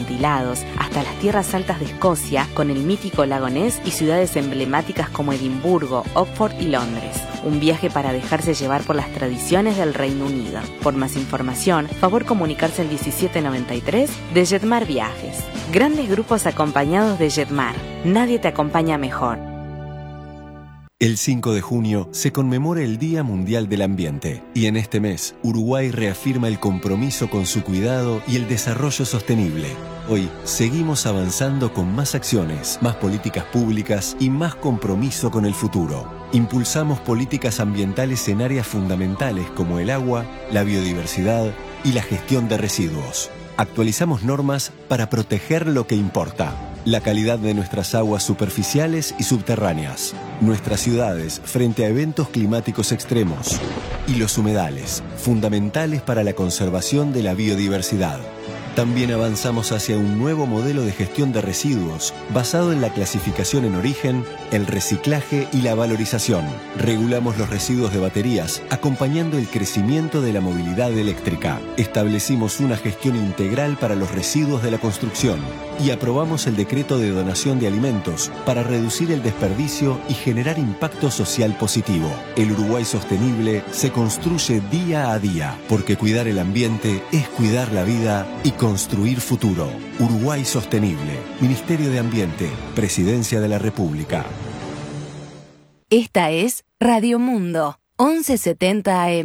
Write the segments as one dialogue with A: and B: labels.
A: acantilados hasta las tierras altas de Escocia, con el mítico lago Ness y ciudades emblemáticas como Edimburgo, Oxford y Londres. Un viaje para dejarse llevar por las tradiciones del Reino Unido. Por más información, favor comunicarse al 1793 de Jetmar Viajes. Grandes grupos acompañados de Jetmar. Nadie te acompaña mejor.
B: El 5 de junio se conmemora el Día Mundial del Ambiente y en este mes Uruguay reafirma el compromiso con su cuidado y el desarrollo sostenible. Hoy seguimos avanzando con más acciones, más políticas públicas y más compromiso con el futuro. Impulsamos políticas ambientales en áreas fundamentales como el agua, la biodiversidad y la gestión de residuos. Actualizamos normas para proteger lo que importa. La calidad de nuestras aguas superficiales y subterráneas, nuestras ciudades frente a eventos climáticos extremos y los humedales, fundamentales para la conservación de la biodiversidad. También avanzamos hacia un nuevo modelo de gestión de residuos basado en la clasificación en origen, el reciclaje y la valorización. Regulamos los residuos de baterías, acompañando el crecimiento de la movilidad eléctrica. Establecimos una gestión integral para los residuos de la construcción y aprobamos el decreto de donación de alimentos para reducir el desperdicio y generar impacto social positivo. El Uruguay sostenible se construye día a día, porque cuidar el ambiente es cuidar la vida y construir futuro. Uruguay Sostenible. Ministerio de Ambiente. Presidencia de la República.
C: Esta es Radio Mundo, 1170 AM.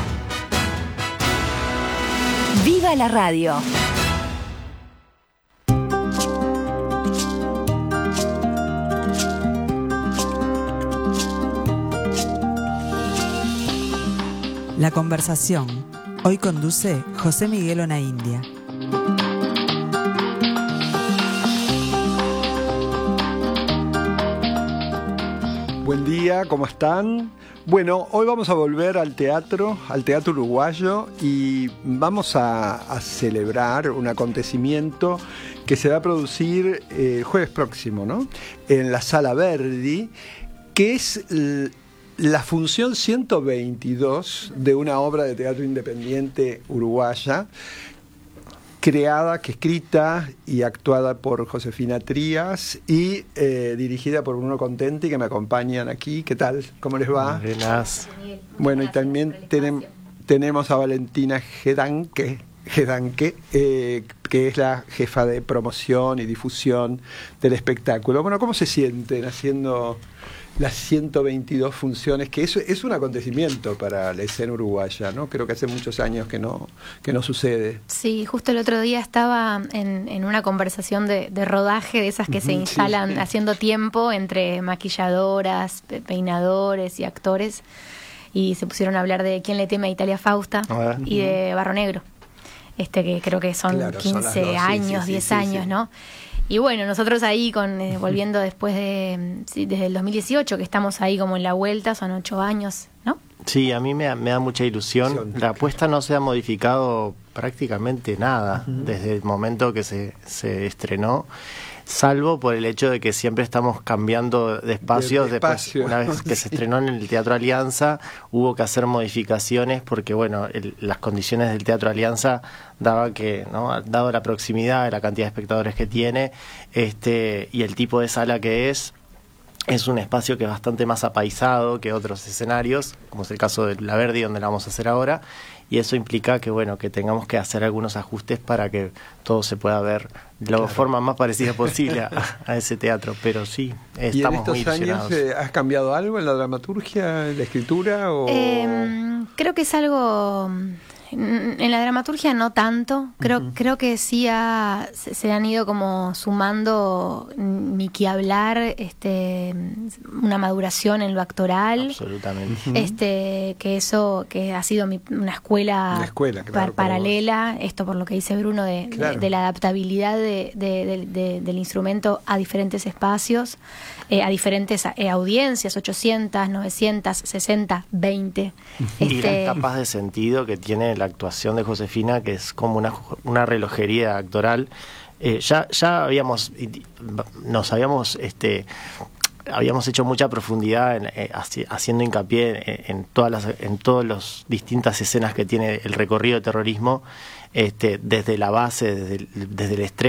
C: ¡Viva la radio!
D: La conversación. Hoy conduce José Miguel Onaindia.
E: Buen día, ¿cómo están? Bueno, hoy vamos a volver al teatro uruguayo, y vamos a celebrar un acontecimiento que se va a producir el jueves próximo, ¿no? En la Sala Verdi, que es la función 122 de una obra de teatro independiente uruguaya, escrita y actuada por Josefina Trías y dirigida por Bruno Contenti, que me acompañan aquí. ¿Qué tal? ¿Cómo les va?
F: Buenas.
E: Bueno, y también tenemos a Valentina Gedanke, que es la jefa de promoción y difusión del espectáculo. Bueno, ¿cómo se sienten haciendo las 122 funciones? Que eso es un acontecimiento para la escena uruguaya, ¿no? Creo que hace muchos años que no sucede.
G: Sí, justo el otro día estaba en una conversación de rodaje, de esas que se instalan haciendo tiempo entre maquilladoras, peinadores y actores, y se pusieron a hablar de Quién le teme a Italia Fausta y de Barro Negro, que creo que son 15 años, 10 años, ¿no? Y bueno, nosotros ahí volviendo después desde el 2018, que estamos ahí como en la vuelta, son 8 años, ¿no?
F: Sí, a mí me da mucha ilusión. La apuesta no se ha modificado prácticamente nada desde el momento que se estrenó, salvo por el hecho de que siempre estamos cambiando de espacios. Después, una vez que se estrenó en el Teatro Alianza, hubo que hacer modificaciones porque, bueno, las condiciones del Teatro Alianza daban que, ¿no?, dado la proximidad, la cantidad de espectadores que tiene, y el tipo de sala que es un espacio que es bastante más apaisado que otros escenarios, como es el caso de la Verdi, donde la vamos a hacer ahora, y eso implica que, bueno, que tengamos que hacer algunos ajustes para que todo se pueda ver de la forma más parecida posible a ese teatro, pero sí, estamos muy ilusionados.
E: ¿Y en estos años has cambiado algo en la dramaturgia, en la escritura? O...
G: creo que es algo... En la dramaturgia no tanto, creo que sí se han ido como sumando, ni que hablar, una maduración en lo actoral.
F: Absolutamente.
G: Que ha sido una escuela claro, paralela, esto por lo que dice Bruno de la adaptabilidad del instrumento a diferentes espacios, a diferentes audiencias, 800, 900, 60, 20.
F: Y las capas de sentido que tiene la actuación de Josefina, que es como una relojería actoral. Ya habíamos hecho mucha profundidad haciendo hincapié en todas las distintas escenas que tiene el recorrido de terrorismo, desde la base, desde el estreno.